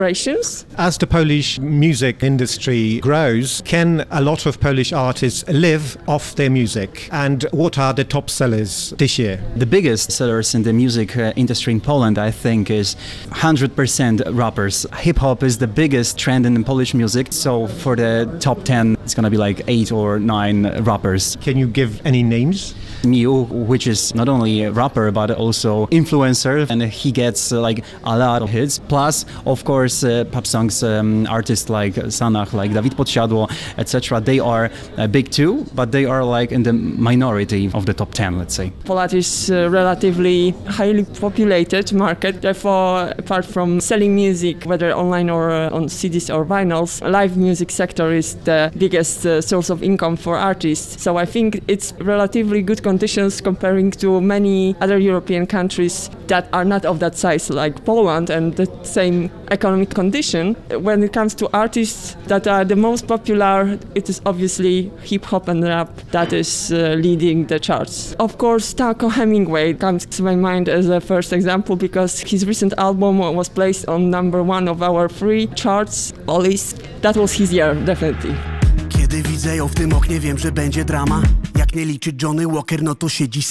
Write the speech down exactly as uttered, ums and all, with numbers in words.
As the Polish music industry grows, can a lot of Polish artists live off their music? And what are the top sellers this year? The biggest sellers in the music uh, industry in Poland, I think, is one hundred percent rappers. Hip-hop is the biggest trend in Polish music, so for the top ten, it's gonna be like eight or nine rappers. Can you give any names? Miu, which is not only a rapper but also influencer, and he gets uh, like a lot of hits. Plus, of course, uh, pop songs um, artists like Sanach, like Dawid Podsiadło, et cetera. They are uh, big too, but they are like in the minority of the top ten, let's say. Poland is a relatively highly populated market. Therefore, apart from selling music, whether online or uh, on C Ds or vinyls, live music sector is the biggest uh, source of income for artists. So I think it's relatively good conditions comparing to many other European countries that are not of that size, like Poland, and the same economic condition. When it comes to artists that are the most popular, it is obviously hip-hop and rap that is uh, leading the charts. Of course, Taco Hemingway comes to my mind as a first example because his recent album was placed on number one of our free charts, Oldies. That was his year, definitely. Kiedy widzę ją w tym oknie, wiem, że będzie drama. Jak nie liczy Johnny Walker, no to siedzi